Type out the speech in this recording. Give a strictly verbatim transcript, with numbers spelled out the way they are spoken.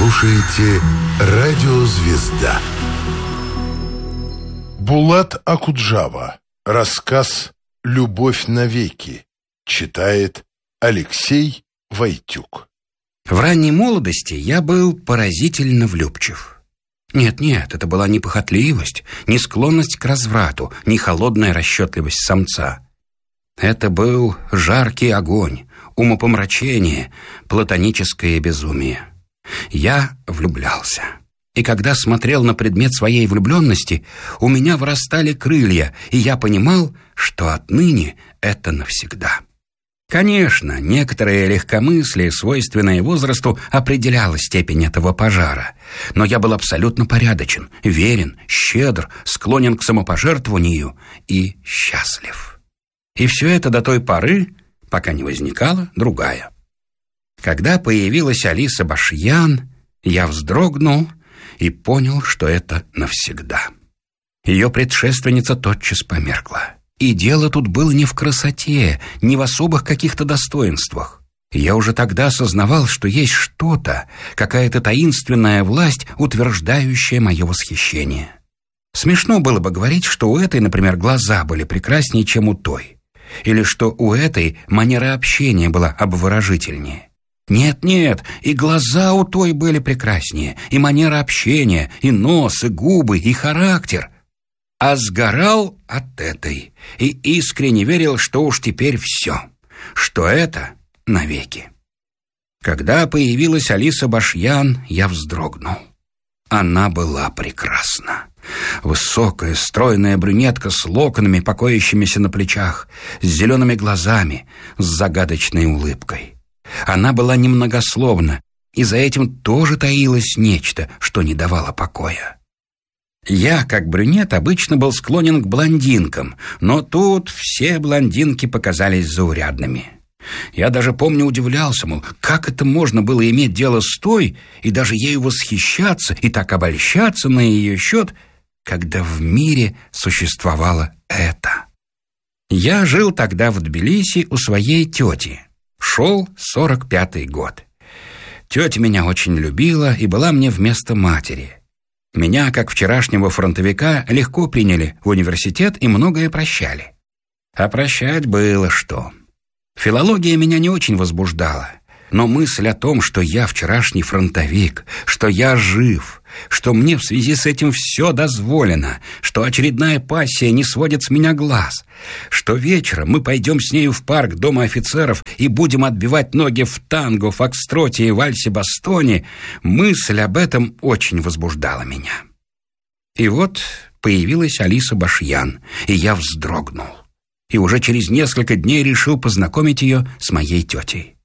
слушаете «Радио Звезда». Булат Акуджава. Рассказ «Любовь навеки». Читает Алексей Войтюк. В ранней молодости я был поразительно влюбчив. Нет-нет, это была не похотливость, не склонность к разврату, не холодная расчетливость самца. Это был жаркий огонь, умопомрачение, платоническое безумие. Я влюблялся. И когда смотрел на предмет своей влюбленности, у меня вырастали крылья, и я понимал, что отныне это навсегда. Конечно, некоторое легкомыслие, свойственное возрасту, определяло степень этого пожара. Но я был абсолютно порядочен, верен, щедр, склонен к самопожертвованию и счастлив. И все это до той поры, пока не возникала другая. Когда появилась Алиса Башьян, я вздрогнул и понял, что это навсегда. Ее предшественница тотчас померкла. И дело тут было не в красоте, не в особых каких-то достоинствах. Я уже тогда осознавал, что есть что-то, какая-то таинственная власть, утверждающая мое восхищение. Смешно было бы говорить, что у этой, например, глаза были прекраснее, чем у той. Или что у этой манера общения была обворожительнее. Нет-нет, и глаза у той были прекраснее, и манера общения, и нос, и губы, и характер. А сгорал от этой и искренне верил, что уж теперь все, что это навеки. Когда появилась Алиса Башьян, я вздрогнул. Она была прекрасна. Высокая, стройная брюнетка с локонами, покоящимися на плечах, с зелеными глазами, с загадочной улыбкой. Она была немногословна, и за этим тоже таилось нечто, что не давало покоя. Я, как брюнет, обычно был склонен к блондинкам, но тут все блондинки показались заурядными. Я даже, помню, удивлялся, мол, как это можно было иметь дело с той и даже ею восхищаться и так обольщаться на ее счет, когда в мире существовало это. Я жил тогда в Тбилиси у своей тети. Шел сорок пятый год. Тетя меня очень любила и была мне вместо матери. Меня, как вчерашнего фронтовика, легко приняли в университет и многое прощали. А прощать было что. Филология меня не очень возбуждала, но мысль о том, что я вчерашний фронтовик, что я жив, что мне в связи с этим все дозволено, что очередная пассия не сводит с меня глаз, что вечером мы пойдем с нею в парк Дома офицеров и будем отбивать ноги в танго, фокстроте и вальсе-бастоне, мысль об этом очень возбуждала меня. И вот появилась Алиса Башьян, и я вздрогнул. И уже через несколько дней решил познакомить ее с моей тетей.